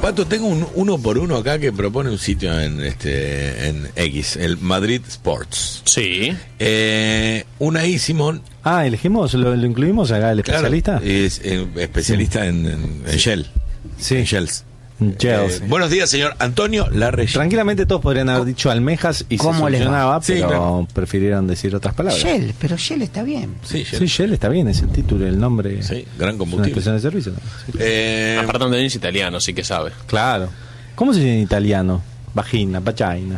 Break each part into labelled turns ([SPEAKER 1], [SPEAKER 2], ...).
[SPEAKER 1] Pato, tengo un 1x1 acá que propone un sitio en X, el Madrid Sports.
[SPEAKER 2] Sí.
[SPEAKER 1] Unai Simón.
[SPEAKER 3] Elegimos, lo incluimos acá, el especialista.
[SPEAKER 1] Claro, es especialista en Shell.
[SPEAKER 3] Sí.
[SPEAKER 1] En Shells.
[SPEAKER 3] Chelsea.
[SPEAKER 1] Buenos días, señor Antonio Larrey.
[SPEAKER 3] Tranquilamente todos podrían haber dicho almejas y se solucionaba,
[SPEAKER 1] Sí,
[SPEAKER 3] pero
[SPEAKER 1] claro.
[SPEAKER 3] prefirieron decir otras palabras.
[SPEAKER 4] Shell, pero Shell está bien.
[SPEAKER 1] Sí, Shell.
[SPEAKER 3] Sí, Shell está bien, es el título, el nombre.
[SPEAKER 1] Sí, gran
[SPEAKER 3] Es una
[SPEAKER 1] combustible.
[SPEAKER 3] expresión de servicio. Sí.
[SPEAKER 2] Aparte Antonio es italiano, sí que sabe.
[SPEAKER 3] Claro. ¿Cómo se dice en italiano? Vagina, vagina.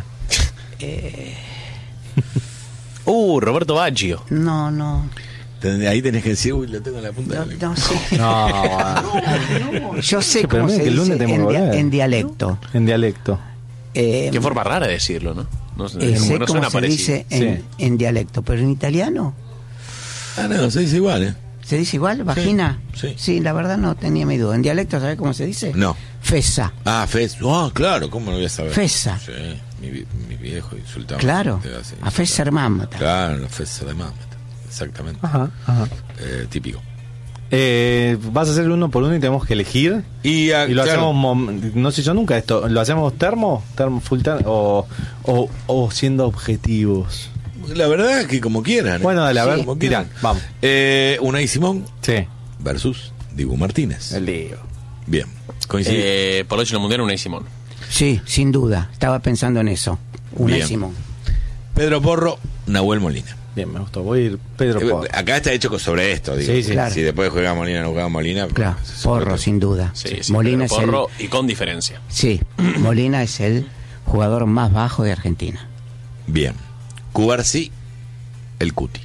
[SPEAKER 2] Roberto Baggio.
[SPEAKER 4] No.
[SPEAKER 1] Ahí tenés que decir, uy, lo tengo en la punta de la lengua.
[SPEAKER 4] No sé.
[SPEAKER 3] No,
[SPEAKER 4] Yo sé
[SPEAKER 3] Sí, pero
[SPEAKER 4] cómo
[SPEAKER 3] miren
[SPEAKER 4] se
[SPEAKER 3] que el lunes
[SPEAKER 4] dice
[SPEAKER 3] tenemos que volver.
[SPEAKER 4] en dialecto.
[SPEAKER 3] en dialecto.
[SPEAKER 2] Qué forma rara de decirlo, ¿no? No,
[SPEAKER 4] Sé
[SPEAKER 2] no
[SPEAKER 4] cómo
[SPEAKER 2] suena
[SPEAKER 4] se
[SPEAKER 2] parecido.
[SPEAKER 4] dice
[SPEAKER 3] Sí.
[SPEAKER 4] en dialecto, pero en italiano
[SPEAKER 1] No, se dice igual,
[SPEAKER 4] se dice igual, vagina.
[SPEAKER 1] sí.
[SPEAKER 4] La verdad no tenía mi duda. En dialecto, ¿sabes cómo se dice?
[SPEAKER 1] No.
[SPEAKER 4] Fesa.
[SPEAKER 1] Fez. Claro, ¿cómo no voy a saber?
[SPEAKER 4] Fesa.
[SPEAKER 1] Sí, mi viejo insultaba.
[SPEAKER 4] Claro.
[SPEAKER 1] Así,
[SPEAKER 4] A Fesser Mamata.
[SPEAKER 1] Claro, la fesa de mamá. Exactamente.
[SPEAKER 3] Ajá.
[SPEAKER 1] Típico.
[SPEAKER 3] Vas a hacer el 1x1 y tenemos que elegir.
[SPEAKER 1] Y
[SPEAKER 3] Y lo
[SPEAKER 1] claro,
[SPEAKER 3] hacemos, no se hizo nunca esto. ¿Lo hacemos termo full termo o siendo objetivos?
[SPEAKER 1] la verdad es que como quieran.
[SPEAKER 3] Bueno, dale, a ver,
[SPEAKER 1] Como
[SPEAKER 3] tirán,
[SPEAKER 1] quieran.
[SPEAKER 3] vamos.
[SPEAKER 1] Unai Simón
[SPEAKER 3] Sí.
[SPEAKER 1] versus Dibu Martínez.
[SPEAKER 3] El lío.
[SPEAKER 1] Bien, coincide.
[SPEAKER 2] Por lo hecho en el mundial, Unai Simón.
[SPEAKER 4] Sí, sin duda. Estaba pensando en eso. Unai
[SPEAKER 1] Bien.
[SPEAKER 4] Simón.
[SPEAKER 1] Pedro Porro, Nahuel Molina.
[SPEAKER 3] Bien, me gustó. Voy a ir Pedro Porro.
[SPEAKER 1] Acá está hecho sobre esto, digo.
[SPEAKER 3] Sí, sí.
[SPEAKER 4] Claro.
[SPEAKER 1] Si después juega Molina no juega Molina.
[SPEAKER 4] Claro,
[SPEAKER 1] pues,
[SPEAKER 4] Porro,
[SPEAKER 1] otro.
[SPEAKER 4] sin duda.
[SPEAKER 2] Sí,
[SPEAKER 4] Molina es
[SPEAKER 2] Porro y con diferencia.
[SPEAKER 4] Sí, Molina es el jugador más bajo de Argentina.
[SPEAKER 1] Bien. Cubarsí, el Cuti.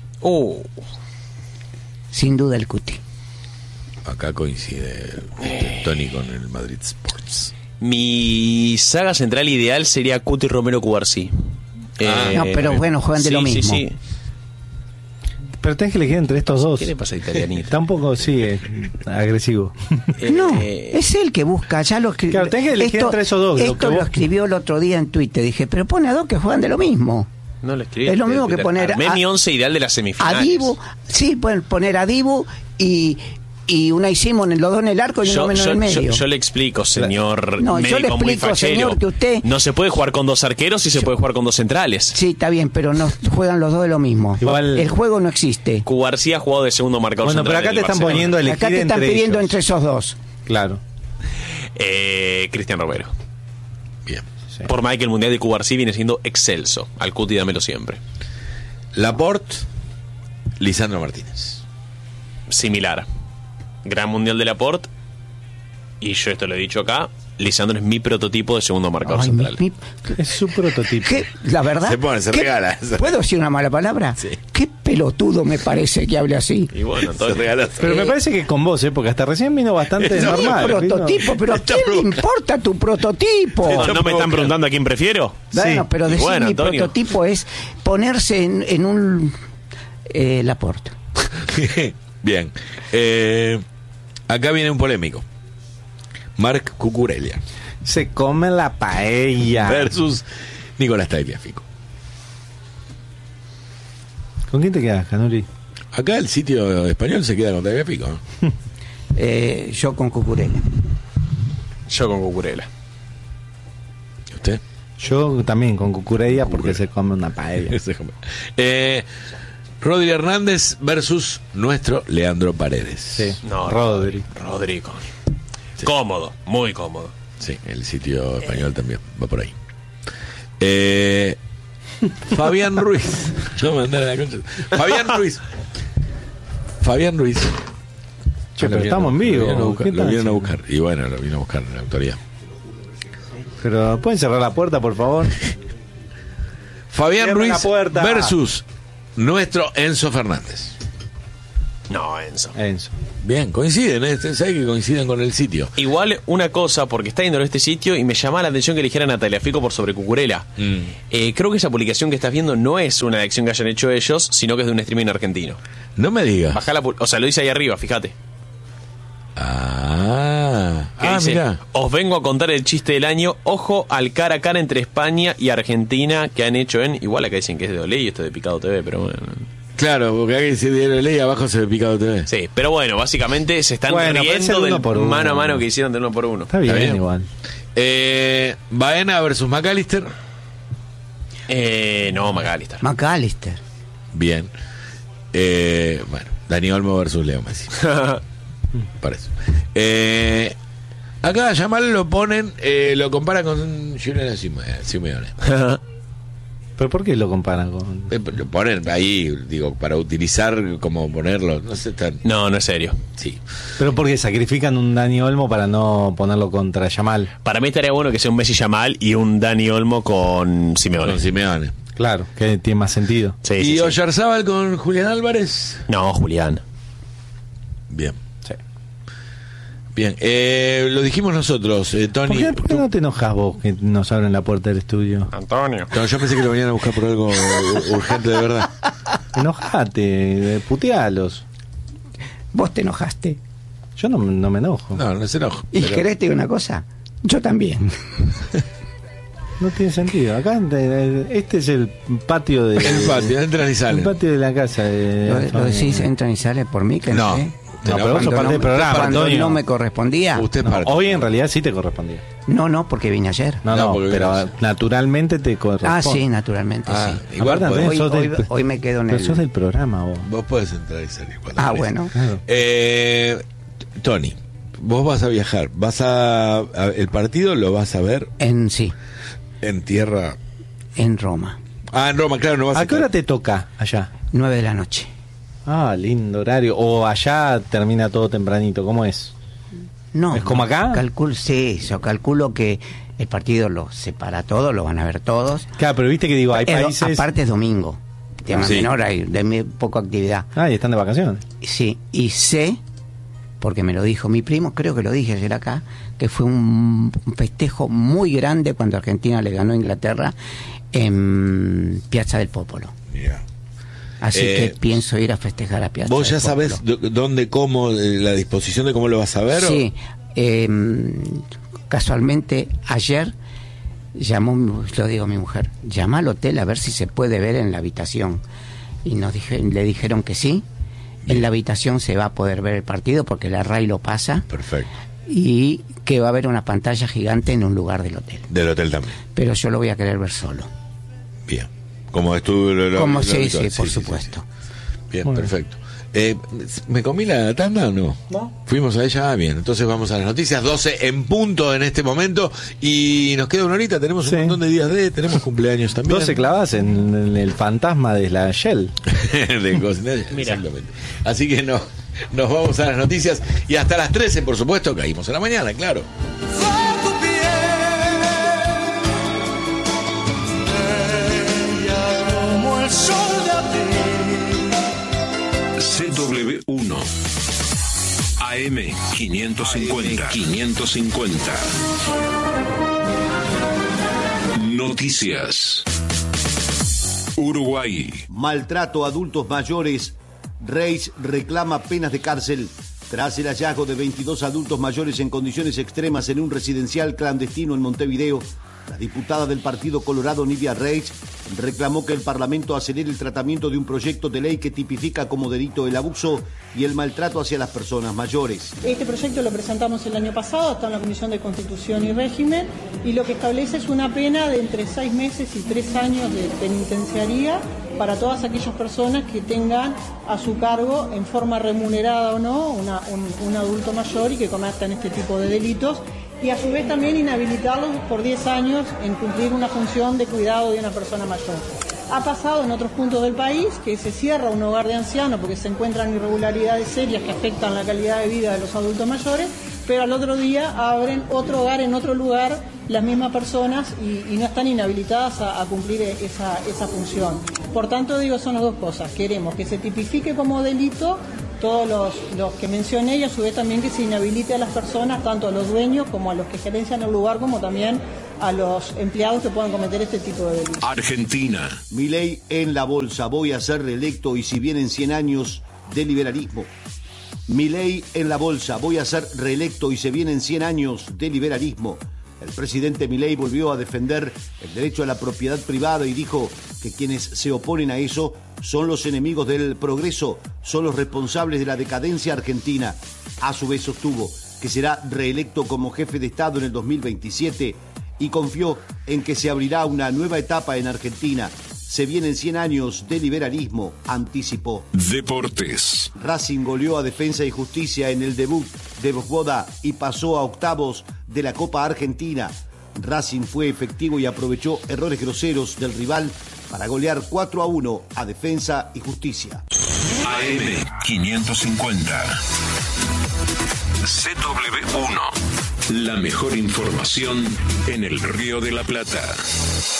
[SPEAKER 4] Sin duda el Cuti.
[SPEAKER 1] Acá coincide Tony con el Madrid Sports.
[SPEAKER 2] Mi saga central ideal sería Cuti Romero Cubarsí.
[SPEAKER 4] No, pero bueno, juegan de lo mismo.
[SPEAKER 2] Sí.
[SPEAKER 3] Pero tenés que elegir entre estos dos.
[SPEAKER 2] ¿Qué le pasa a Italianito?
[SPEAKER 3] Tampoco, sí, agresivo.
[SPEAKER 4] No, es él que busca, ya lo escribió.
[SPEAKER 3] Claro, tenés que elegir entre esos dos, lo
[SPEAKER 4] Esto
[SPEAKER 3] que
[SPEAKER 4] lo
[SPEAKER 3] vos-
[SPEAKER 4] escribió el otro día en Twitter. Dije, pero pone a dos que juegan de lo mismo.
[SPEAKER 2] No lo escribí.
[SPEAKER 4] Es lo mismo que poner
[SPEAKER 2] Armé
[SPEAKER 4] a-
[SPEAKER 2] mi 11 ideal de las semifinales.
[SPEAKER 4] A Dibu, sí, pueden poner a Dibu y Unai Simón, los dos en el arco y uno menos en el medio.
[SPEAKER 2] Yo le explico, señor.
[SPEAKER 4] No, yo le
[SPEAKER 2] médico muy
[SPEAKER 4] explico,
[SPEAKER 2] fachero.
[SPEAKER 4] señor, que usted-
[SPEAKER 2] No se puede jugar con dos arqueros y se puede jugar con dos centrales.
[SPEAKER 4] Sí, está bien, pero no juegan los dos de lo mismo.
[SPEAKER 3] Igual-
[SPEAKER 4] El juego no existe.
[SPEAKER 2] Cubarsí ha jugado de segundo marcador
[SPEAKER 3] Bueno, pero
[SPEAKER 2] central
[SPEAKER 3] acá
[SPEAKER 2] en
[SPEAKER 3] te
[SPEAKER 2] el
[SPEAKER 3] están
[SPEAKER 2] Barcelona.
[SPEAKER 3] poniendo a elegir
[SPEAKER 4] Acá te están
[SPEAKER 3] entre
[SPEAKER 4] pidiendo
[SPEAKER 3] ellos.
[SPEAKER 4] entre esos dos.
[SPEAKER 3] Claro.
[SPEAKER 2] Cristian Romero.
[SPEAKER 1] Bien.
[SPEAKER 3] Sí.
[SPEAKER 2] Por más que el mundial de Cubarsí viene siendo excelso. Al Cuti dámelo siempre.
[SPEAKER 1] Laporte, Lisandro Martínez.
[SPEAKER 2] Similar. Gran mundial de Laporte. Y yo esto lo he dicho acá. Lisandro es mi prototipo de segundo marcador
[SPEAKER 4] Ay,
[SPEAKER 2] central.
[SPEAKER 3] Es su prototipo.
[SPEAKER 4] ¿Qué? La verdad.
[SPEAKER 1] Se
[SPEAKER 4] ¿qué-
[SPEAKER 1] regala.
[SPEAKER 4] ¿Puedo decir una mala palabra?
[SPEAKER 1] Sí.
[SPEAKER 4] Qué pelotudo me parece que hable así.
[SPEAKER 2] Y bueno,
[SPEAKER 1] Se
[SPEAKER 2] entonces.
[SPEAKER 1] regala.
[SPEAKER 3] Pero me parece que con vos, porque hasta recién vino bastante
[SPEAKER 1] No,
[SPEAKER 3] normal.
[SPEAKER 4] Prototipo, pero ¿a
[SPEAKER 1] Está
[SPEAKER 4] quién le
[SPEAKER 1] provocando.
[SPEAKER 4] importa tu prototipo?
[SPEAKER 2] ¿No me están preguntando a quién prefiero?
[SPEAKER 4] Bueno,
[SPEAKER 3] Sí.
[SPEAKER 4] pero decir
[SPEAKER 2] Bueno,
[SPEAKER 4] mi
[SPEAKER 2] Antonio.
[SPEAKER 4] prototipo es ponerse en un Laporte.
[SPEAKER 1] Bien. Acá viene un polémico. Marc Cucurella
[SPEAKER 3] Se come la paella.
[SPEAKER 1] versus Nicolás Tagliafico.
[SPEAKER 3] ¿Con quién te quedas, Canuri?
[SPEAKER 1] Acá el sitio español se queda con Tagliafico, ¿no?
[SPEAKER 4] Yo con Cucurella.
[SPEAKER 2] Yo con Cucurella.
[SPEAKER 1] ¿Y usted?
[SPEAKER 3] Yo también con Cucurella porque se come una paella.
[SPEAKER 1] Rodri Hernández versus nuestro Leandro Paredes.
[SPEAKER 3] Sí.
[SPEAKER 2] No,
[SPEAKER 3] Rodri.
[SPEAKER 2] Rodrigo.
[SPEAKER 1] Sí.
[SPEAKER 2] Cómodo, muy cómodo.
[SPEAKER 1] Sí, el sitio español también va por ahí. Fabián Ruiz. Yo me mandé a la concha. Fabián Ruiz.
[SPEAKER 3] Che, pero
[SPEAKER 1] Lo
[SPEAKER 3] estamos en vivo.
[SPEAKER 1] Lo
[SPEAKER 3] ¿Qué tal?
[SPEAKER 1] vinieron a buscar. Y bueno, lo vino a buscar la autoridad.
[SPEAKER 3] Pero ¿pueden cerrar la puerta, por favor?
[SPEAKER 1] Fabián
[SPEAKER 3] Cierra la
[SPEAKER 1] Ruiz
[SPEAKER 3] puerta.
[SPEAKER 1] versus nuestro Enzo Fernández.
[SPEAKER 2] No, Enzo.
[SPEAKER 3] Enzo.
[SPEAKER 1] Bien, coinciden, ¿eh? ¿Sabes que coinciden con el sitio?
[SPEAKER 2] Igual una cosa, porque está yendo a este sitio y me llama la atención que eligieran a Tagliafico por sobre Cucurella. Creo que esa publicación que estás viendo no es una elección que hayan hecho ellos, sino que es de un streaming argentino.
[SPEAKER 1] No me digas.
[SPEAKER 2] Bajá o sea, lo dice ahí arriba, fíjate. Que dice,
[SPEAKER 1] Mira.
[SPEAKER 2] os vengo a contar el chiste del año. Ojo al cara a cara entre España y Argentina que han hecho en... Igual acá dicen que es de Olé y esto de Picado TV, pero bueno.
[SPEAKER 1] Claro, porque alguien se diario de ley abajo se ve Picado TV.
[SPEAKER 2] Sí, pero bueno, básicamente se están
[SPEAKER 3] Bueno, pero es
[SPEAKER 2] riendo
[SPEAKER 3] el
[SPEAKER 2] del
[SPEAKER 3] uno por uno.
[SPEAKER 2] mano a mano que hicieron del 1-1.
[SPEAKER 3] Está bien,
[SPEAKER 1] bien.
[SPEAKER 3] igual.
[SPEAKER 1] Baena versus McAllister.
[SPEAKER 2] No, McAllister.
[SPEAKER 4] McAllister.
[SPEAKER 1] Bien. Bueno, Dani Olmo versus Leo Messi. Para eso. Acá a Yamal lo ponen, lo compara con Julián Simeone.
[SPEAKER 3] ¿Pero por qué lo comparan con...?
[SPEAKER 1] Lo ponen ahí, digo, para utilizar, como ponerlo, no sé, tan...
[SPEAKER 2] No, no es serio.
[SPEAKER 1] Sí.
[SPEAKER 3] ¿Pero porque sacrifican un Dani Olmo para no ponerlo contra Yamal?
[SPEAKER 2] Para mí estaría bueno que sea un Messi Yamal y un Dani Olmo con Simeone.
[SPEAKER 1] Con Simeone.
[SPEAKER 3] Claro, que tiene más sentido.
[SPEAKER 2] Sí,
[SPEAKER 1] ¿Y
[SPEAKER 2] sí, sí.
[SPEAKER 1] Oyarzábal con Julián Álvarez?
[SPEAKER 2] No, Julián.
[SPEAKER 1] Bien.
[SPEAKER 3] Sí.
[SPEAKER 1] Bien. Lo dijimos nosotros, Tony.
[SPEAKER 3] ¿Por qué no te enojas vos que nos abren la puerta del estudio?
[SPEAKER 2] Antonio.
[SPEAKER 1] No, yo pensé que lo venían a buscar por algo urgente de verdad.
[SPEAKER 3] Enojate, putealos.
[SPEAKER 4] Vos te enojaste.
[SPEAKER 3] Yo no me enojo.
[SPEAKER 1] No, no se enojo.
[SPEAKER 4] ¿Y
[SPEAKER 1] pero-
[SPEAKER 4] querés te digo una cosa? Yo también.
[SPEAKER 3] No tiene sentido. Acá este es el patio de...
[SPEAKER 1] El patio, entran y
[SPEAKER 3] El
[SPEAKER 1] salen.
[SPEAKER 3] patio de la casa de...
[SPEAKER 4] Lo decís, entran y salen por mí, que
[SPEAKER 1] No.
[SPEAKER 4] no sé.
[SPEAKER 3] No, pero vos sos parte del programa,
[SPEAKER 4] Cuando
[SPEAKER 3] Antonio.
[SPEAKER 4] no me correspondía.
[SPEAKER 1] Usted es
[SPEAKER 3] No,
[SPEAKER 1] parte.
[SPEAKER 3] hoy en realidad sí te correspondía.
[SPEAKER 4] No, porque vine ayer.
[SPEAKER 3] No,
[SPEAKER 1] porque
[SPEAKER 3] pero
[SPEAKER 1] gracias.
[SPEAKER 3] naturalmente te corresponde.
[SPEAKER 4] Ah, sí, naturalmente,
[SPEAKER 1] Ah,
[SPEAKER 4] sí.
[SPEAKER 1] igual
[SPEAKER 3] Aparte,
[SPEAKER 1] podés-
[SPEAKER 3] Antonio, sos
[SPEAKER 4] Hoy me quedo en
[SPEAKER 3] pero
[SPEAKER 4] el...
[SPEAKER 3] sos del programa vos.
[SPEAKER 1] Vos podés entrar y salir cuando
[SPEAKER 4] Ah,
[SPEAKER 1] querés.
[SPEAKER 4] bueno.
[SPEAKER 3] Claro.
[SPEAKER 1] Tony, vos vas a viajar. El partido lo vas a ver
[SPEAKER 4] Sí,
[SPEAKER 1] en tierra.
[SPEAKER 4] en Roma.
[SPEAKER 1] Ah, en Roma, claro, no vas
[SPEAKER 3] ¿A qué
[SPEAKER 1] estar-
[SPEAKER 3] hora te toca allá?
[SPEAKER 4] 9 de la noche.
[SPEAKER 3] Ah, lindo horario. O allá termina todo tempranito. ¿Cómo es?
[SPEAKER 4] No.
[SPEAKER 3] ¿Es como acá?
[SPEAKER 4] Sí, yo calculo que el partido lo separa todo, lo van a ver todos.
[SPEAKER 3] Claro, pero viste que digo, hay
[SPEAKER 4] Pero
[SPEAKER 3] países...
[SPEAKER 4] aparte es domingo. Tema
[SPEAKER 1] Sí.
[SPEAKER 4] menor, hay de muy poca actividad.
[SPEAKER 3] Ah, y están de vacaciones.
[SPEAKER 4] Sí, y sé, porque me lo dijo mi primo, creo que lo dije ayer acá, que fue un festejo muy grande cuando Argentina le ganó a Inglaterra en Piazza del Popolo.
[SPEAKER 1] Mirá.
[SPEAKER 4] Así que pienso ir a festejar a Piazza
[SPEAKER 1] ¿Vos ya
[SPEAKER 4] del
[SPEAKER 1] sabés
[SPEAKER 4] Popolo.
[SPEAKER 1] dónde, cómo, la disposición de cómo lo vas a ver?
[SPEAKER 4] Sí, casualmente ayer lo digo a mi mujer, llama al hotel a ver si se puede ver en la habitación. Y le dijeron que sí. En la habitación se va a poder ver el partido porque la RAI lo pasa
[SPEAKER 1] Perfecto.
[SPEAKER 4] y que va a haber una pantalla gigante en un lugar del hotel.
[SPEAKER 1] Del hotel también.
[SPEAKER 4] Pero yo lo voy a querer ver solo.
[SPEAKER 1] Bien. Como estuvo
[SPEAKER 4] Como sí, por supuesto.
[SPEAKER 1] Bien,
[SPEAKER 3] Muy bien.
[SPEAKER 1] perfecto. ¿Me comí la tanda o no?
[SPEAKER 3] No.
[SPEAKER 1] Fuimos a ella, bien. Entonces vamos a las noticias, 12 en punto en este momento. Y nos queda una horita, tenemos
[SPEAKER 3] Sí.
[SPEAKER 1] un montón de días tenemos cumpleaños también.
[SPEAKER 3] 12 clavas en el fantasma de la Shell.
[SPEAKER 1] de cocinar,
[SPEAKER 2] Mira.
[SPEAKER 1] exactamente. Así que nos vamos a las noticias y hasta las 13, por supuesto, caímos en la mañana, claro.
[SPEAKER 5] Fue tu piel, bella como el sol de abril.
[SPEAKER 6] CW1 AM 550. Noticias. Uruguay.
[SPEAKER 7] Maltrato a adultos mayores. Reis reclama penas de cárcel tras el hallazgo de 22 adultos mayores en condiciones extremas en un residencial clandestino en Montevideo. La diputada del Partido Colorado, Nidia Reis, reclamó que el Parlamento acelere el tratamiento de un proyecto de ley que tipifica como delito el abuso y el maltrato hacia las personas mayores.
[SPEAKER 8] Este proyecto lo presentamos el año pasado, está en la Comisión de Constitución y Régimen, y lo que establece es una pena de entre 6 meses y 3 años de penitenciaría para todas aquellas personas que tengan a su cargo, en forma remunerada o no, un adulto mayor y que cometan este tipo de delitos, y a su vez también inhabilitarlos por 10 años en cumplir una función de cuidado de una persona mayor. Ha pasado en otros puntos del país que se cierra un hogar de ancianos porque se encuentran irregularidades serias que afectan la calidad de vida de los adultos mayores, pero al otro día abren otro hogar en otro lugar las mismas personas y no están inhabilitadas a cumplir esa función. Por tanto, digo, son las dos cosas. Queremos que se tipifique como delito todos los que mencioné y a su vez también que se inhabilite a las personas, tanto a los dueños como a los que gerencian el lugar, como también a los empleados que puedan cometer este tipo de delitos.
[SPEAKER 6] Argentina.
[SPEAKER 7] Milei en la bolsa, voy a ser reelecto y si vienen 100 años de liberalismo. Milei en la bolsa, voy a ser reelecto y se vienen 100 años de liberalismo. El presidente Milei volvió a defender el derecho a la propiedad privada y dijo que quienes se oponen a eso son los enemigos del progreso, son los responsables de la decadencia argentina. A su vez sostuvo que será reelecto como jefe de Estado en el 2027 y confió en que se abrirá una nueva etapa en Argentina. Se vienen 100 años de liberalismo, anticipó.
[SPEAKER 6] Deportes.
[SPEAKER 7] Racing goleó a Defensa y Justicia en el debut de Voivoda y pasó a octavos de la Copa Argentina. Racing fue efectivo y aprovechó errores groseros del rival para golear 4-1 a Defensa y Justicia.
[SPEAKER 6] AM 550. CW1. La mejor información en el Río de la Plata.